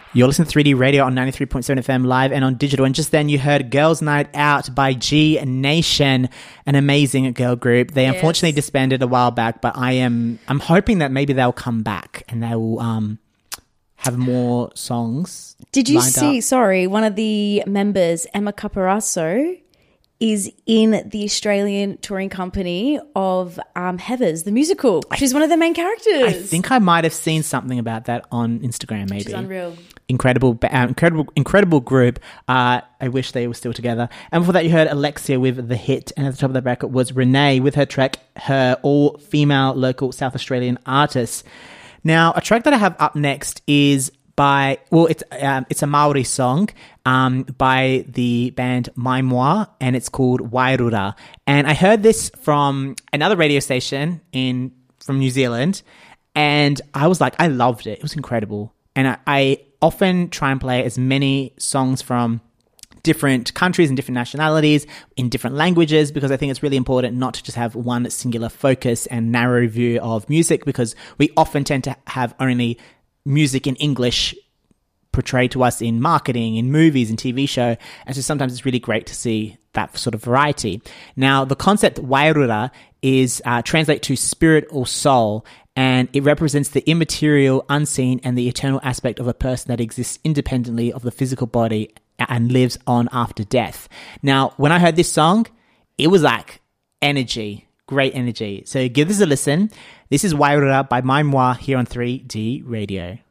You're listening to 3D Radio on 93.7 FM live and on digital. And just then you heard Girls Night Out by G Nation, an amazing girl group. They unfortunately disbanded a while back, but I'm hoping that maybe they'll come back and they will have more songs. Did you see, one of the members, Emma Caparasso, is in the Australian touring company of Heathers, the musical. She's one of the main characters. I think I might have seen something about that on Instagram, maybe. She's unreal. Incredible group. I wish they were still together. And before that, you heard Alexia with The Hit. And at the top of the bracket was Renee with her track, her all-female local South Australian artist. Now, a track that I have up next is it's a Maori song by the band Mai Moa, and it's called Wairura. And I heard this from another radio station from New Zealand, and I was like, I loved it. It was incredible. And I often try and play as many songs from different countries and different nationalities in different languages, because I think it's really important not to just have one singular focus and narrow view of music, because we often tend to have only music in English portrayed to us in marketing, in movies and TV show. And so sometimes it's really great to see that sort of variety. Now, the concept Wairura is translate to spirit or soul, and it represents the immaterial, unseen, and the eternal aspect of a person that exists independently of the physical body and lives on after death. Now, when I heard this song, it was like energy, great energy. So give this a listen. This is Wairura by Mai Moa here on 3D Radio.